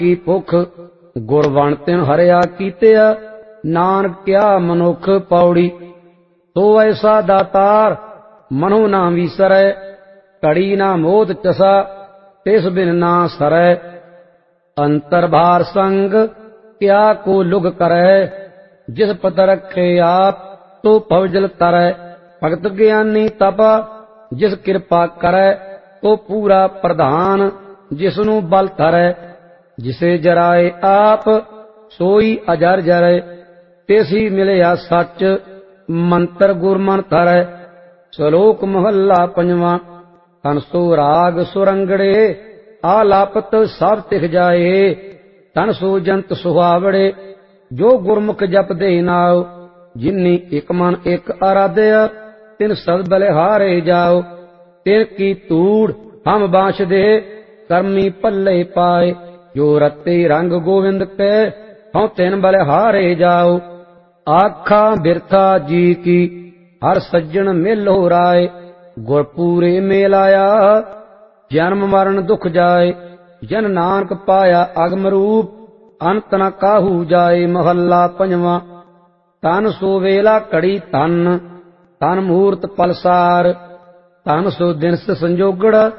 की भुख गुर वन तिन हरिया कीतिया नानक क्या मनुख पौड़ी। तो ऐसा दातार मनो ना विसरै घड़ी ना मोद चसा तिस बिन ना सरै। अंतर भार संग क्या को लुग करै जिस पत रखे आप तो भवजल तरै। भगत ज्ञानी तपा जिस कृपा करै तो पूरा प्रधान जिसनु बल धरै। जिसे जराए आप सोई अजर जरै तेसी मिलया सच मंत्र गुरमन धरै। श्लोक महला पंजवा। तनसो राग सुरंगड़े आलापत सब तिख जाए। तन सो जंत सुहावड़े जो गुरमुख जप दे नाव। जिन्नी एक मन एक आराध्य तिन सद बलिहारे जाओ। तिन की तूड़ हम बांश दे कर्मी पल्ले पाए। जो रते रंग गोविंद के हों तिन बलिहारे जाओ। आखा बिरथा जी की हर सज्जन मिलो राय। गुरपूरे मेलाया जन्म मरण दुख जाए। जन नानक पाया अगम रूप अंत न काहू जाए। महला पंजवा। तन सो वेला घड़ी तन तन मूर्त पलसार। तन सो दिनस संजोगड़